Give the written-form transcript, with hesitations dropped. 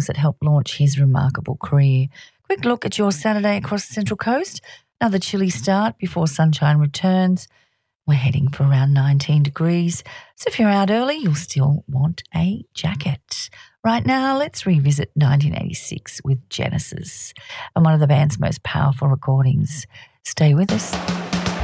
songs that helped launch his remarkable career. Quick look at your Saturday across the Central Coast. Another chilly start before sunshine returns. We're heading for around 19 degrees. So if you're out early, you'll still want a jacket. Right now, let's revisit 1986 with Genesis and one of the band's most powerful recordings. Stay with us.